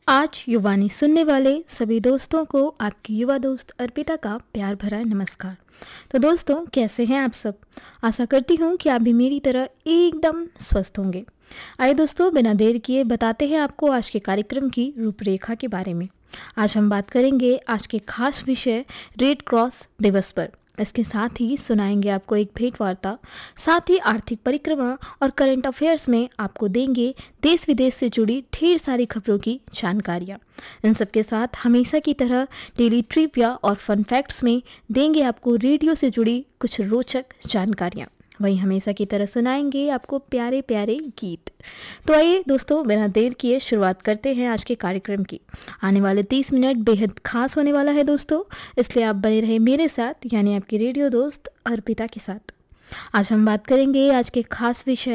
आज युवानी सुनने वाले सभी दोस्तों को आपकी युवा दोस्त अर्पिता का प्यार भरा नमस्कार। तो दोस्तों, कैसे हैं आप सब? आशा करती हूँ कि आप भी मेरी तरह एकदम स्वस्थ होंगे। आइए दोस्तों, बिना देर किए बताते हैं आपको आज के कार्यक्रम की रूपरेखा के बारे में। आज हम बात करेंगे आज के खास विषय रेड क्रॉस दिवस पर। इसके साथ ही सुनाएंगे आपको एक भेंट वार्ता, साथ ही आर्थिक परिक्रमा और करंट अफेयर्स में आपको देंगे देश विदेश से जुड़ी ढेर सारी खबरों की जानकारियाँ। इन सब के साथ हमेशा की तरह डेली ट्रिविया और फन फैक्ट्स में देंगे आपको रेडियो से जुड़ी कुछ रोचक जानकारियाँ। वहीं हमेशा की तरह सुनाएंगे आपको प्यारे प्यारे गीत। तो आइए दोस्तों, बिना देर किए शुरुआत करते हैं आज के कार्यक्रम की। आने वाले 30 मिनट बेहद खास होने वाला है दोस्तों, इसलिए आप बने रहे मेरे साथ, यानी आपकी रेडियो दोस्त अर्पिता के साथ। आज हम बात करेंगे आज के खास विषय